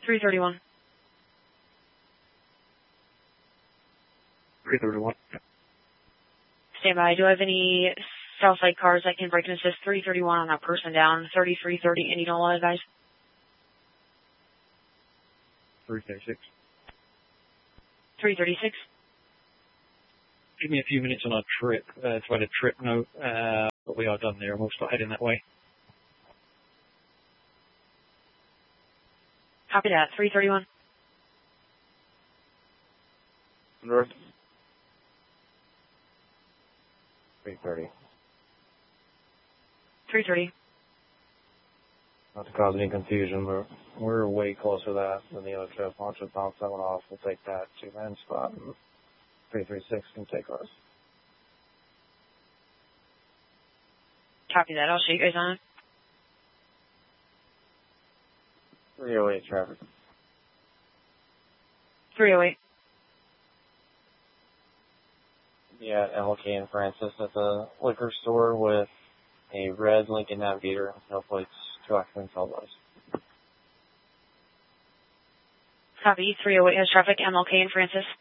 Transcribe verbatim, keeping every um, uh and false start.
three thirty-one. three thirty-one. Stand by. Do I have any Southside cars that can break and assist? three thirty-one on that person down. thirty-three thirty Indianola, guys. three thirty-six. three thirty-six. Give me a few minutes on our trip, uh, to add a trip note, uh, but we are done there and we'll start heading that way. Copy that. three thirty-one. North. three thirty. three thirty. Not to cause any confusion, but we're way closer to that than the other trip. Once we bounce that one off, we'll take that two-man spot, and three thirty-six can take ours. Copy that. I'll show you guys on it. three oh eight traffic. three oh eight. Yeah, M L K and Francis at the liquor store with a red Lincoln Navigator, no plates, two occupants, all those. Copy. three oh eight has traffic. M L K and Francis.